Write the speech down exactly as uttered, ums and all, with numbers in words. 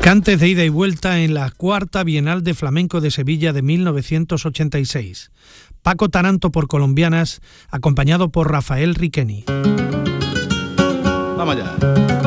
Cantes de ida y vuelta en la cuarta Bienal de Flamenco de Sevilla de mil novecientos ochenta y seis. Paco Taranto por Colombianas, acompañado por Rafael Riqueni. Vamos allá.